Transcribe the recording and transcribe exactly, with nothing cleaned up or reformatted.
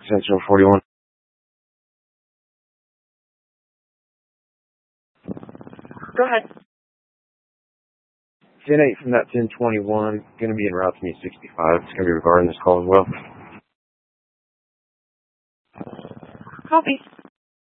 Central forty-one. Go ahead. ten eight from that ten twenty-one. Going to be en route to me sixty-five. It's going to be regarding this call as well. Copy.